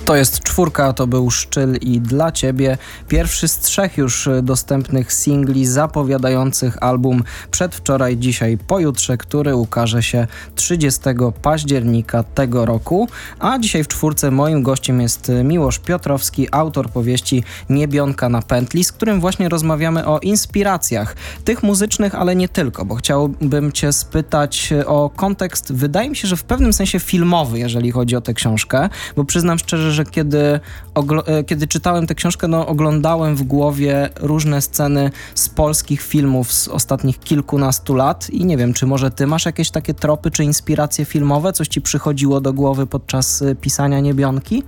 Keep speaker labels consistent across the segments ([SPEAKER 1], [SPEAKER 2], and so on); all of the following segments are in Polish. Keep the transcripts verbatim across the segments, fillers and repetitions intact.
[SPEAKER 1] To jest czwórka, to był Szczyl i Dla Ciebie. Pierwszy z trzech już dostępnych singli zapowiadających album Przedwczoraj, dzisiaj, pojutrze, który ukaże się trzydziestego października tego roku. A dzisiaj w czwórce moim gościem jest Miłosz Piotrowski, autor powieści Niebionka na pętli, z którym właśnie rozmawiamy o inspiracjach tych muzycznych, ale nie tylko, bo chciałbym Cię spytać o kontekst, wydaje mi się, że w pewnym sensie filmowy, jeżeli chodzi o tę książkę, bo przyznam szczerze, że kiedy, ogl- kiedy czytałem tę książkę, no oglądałem w głowie różne sceny z polskich filmów z ostatnich kilkunastu lat i nie wiem, czy może ty masz jakieś takie tropy czy inspiracje filmowe? Coś ci przychodziło do głowy podczas pisania Niebionki?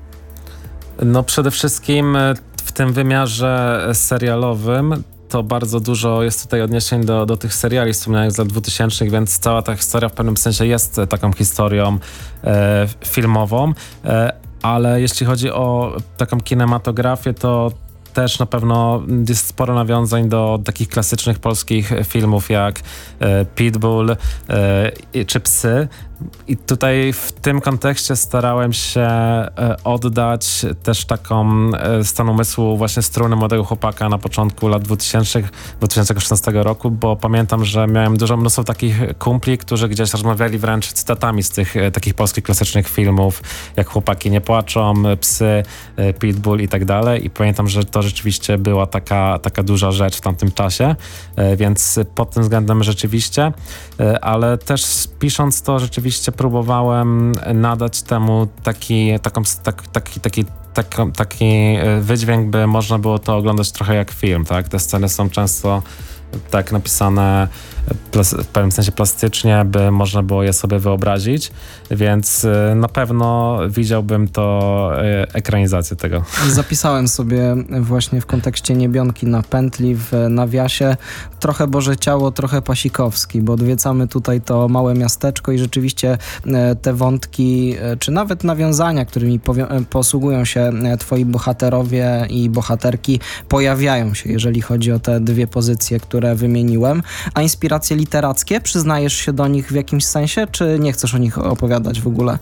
[SPEAKER 2] No przede wszystkim w tym wymiarze serialowym to bardzo dużo jest tutaj odniesień do, do tych seriali wspomnianych z lat dwutysięcznych, więc cała ta historia w pewnym sensie jest taką historią e, filmową, e, ale jeśli chodzi o taką kinematografię, to też na pewno jest sporo nawiązań do takich klasycznych polskich filmów jak e, Pitbull e, czy Psy. I tutaj w tym kontekście starałem się e, oddać też taką e, stan umysłu właśnie struny młodego chłopaka na początku lat dwutysięcznych, dwa tysiące szesnastego roku, bo pamiętam, że miałem dużo mnóstwo takich kumpli, którzy gdzieś rozmawiali wręcz cytatami z tych e, takich polskich klasycznych filmów, jak Chłopaki nie płaczą, Psy, e, Pitbull i tak dalej. I pamiętam, że to rzeczywiście była taka, taka duża rzecz w tamtym czasie, e, więc pod tym względem rzeczywiście, e, ale też pisząc to rzeczywiście próbowałem nadać temu taki, taką, tak, taki, taki, taki, taki wydźwięk, by można było to oglądać trochę jak film, tak? Te sceny są często tak napisane w pewnym sensie plastycznie, by można było je sobie wyobrazić, więc na pewno widziałbym to ekranizację tego.
[SPEAKER 1] Zapisałem sobie właśnie w kontekście Niebionki na pętli w nawiasie trochę Boże Ciało, trochę Pasikowski, bo odwiedzamy tutaj to małe miasteczko i rzeczywiście te wątki, czy nawet nawiązania, którymi powi- posługują się twoi bohaterowie i bohaterki, pojawiają się, jeżeli chodzi o te dwie pozycje, które wymieniłem. A inspiracje literackie, przyznajesz się do nich w jakimś sensie, czy nie chcesz o nich opowiadać w ogóle?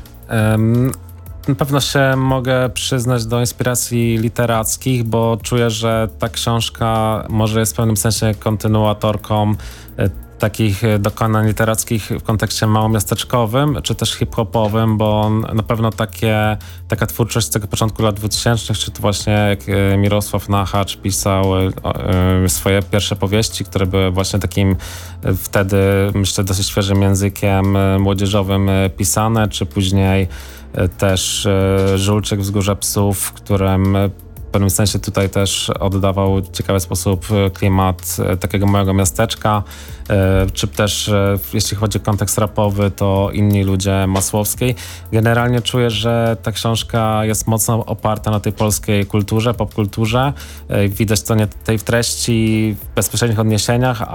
[SPEAKER 2] Um, na pewno się mogę przyznać do inspiracji literackich, bo czuję, że ta książka może jest w pewnym sensie kontynuatorką takich dokonań literackich w kontekście małomiasteczkowym, czy też hip-hopowym, bo na pewno takie, taka twórczość z tego początku lat dwutysięcznych, czy to właśnie jak Mirosław Nachacz pisał swoje pierwsze powieści, które były właśnie takim wtedy, myślę, dosyć świeżym językiem młodzieżowym pisane, czy później też Żulczyk, Wzgórze Psów, w którym w pewnym sensie tutaj też oddawał w ciekawy sposób klimat takiego małego miasteczka, czy też jeśli chodzi o kontekst rapowy, to Inni ludzie Masłowskiej. Generalnie czuję, że ta książka jest mocno oparta na tej polskiej kulturze, popkulturze. Widać to nie tej w treści, w bezpośrednich odniesieniach,